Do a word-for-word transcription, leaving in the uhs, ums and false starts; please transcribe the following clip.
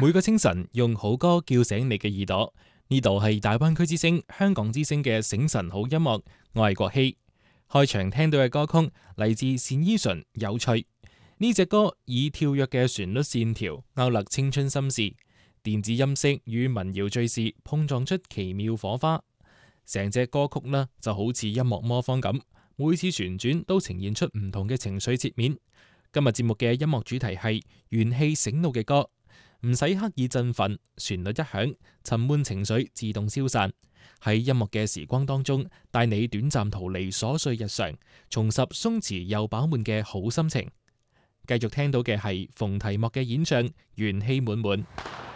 每個清晨用好歌叫醒你嘅耳朵，呢度係大灣區之聲、香港之聲嘅醒晨好音樂，我係國希。開場聽到嘅歌曲嚟自單依純《有趣》，呢隻歌以跳躍嘅旋律線條勾勒青春心事，電子音色與民謠敘事碰撞出奇妙火花，成隻歌曲呢就好似音樂魔方咁，每次旋轉都呈現出唔同嘅情緒切面。今日節目嘅音樂主題係元氣醒腦嘅歌。唔使刻意振奮，旋律一響，沉悶情緒自動消散。喺音樂嘅時光當中，帶你短暫逃離瑣碎日常，重拾鬆弛又飽滿嘅好心情。繼續聽到嘅係馮提莫嘅演唱，元氣滿滿。